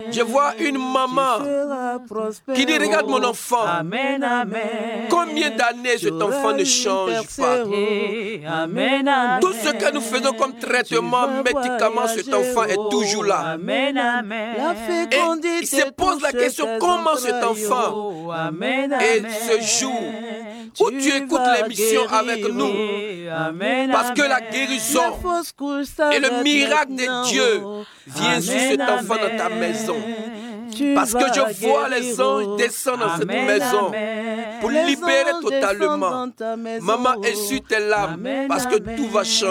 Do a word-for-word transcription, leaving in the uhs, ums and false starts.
Je vois une maman qui dit, regarde mon enfant, Amen, amen. combien d'années cet enfant ne change pas. Amen, amen. Tout ce que nous faisons comme traitement, médicament, cet enfant est toujours là. Amen, amen. Et il se pose la question, comment cet enfant Amen, et amen. ce jour où tu écoutes l'émission avec nous, Amen, parce que la amen. guérison et le miracle de Dieu vient sur cet enfant dans ta maison. Parce que je vois les anges descendre dans cette Amen, maison amen. pour Les libérer anges totalement. descendent dans ta maison. Maman, essuie tes larmes Amen, parce que amen. tout va changer.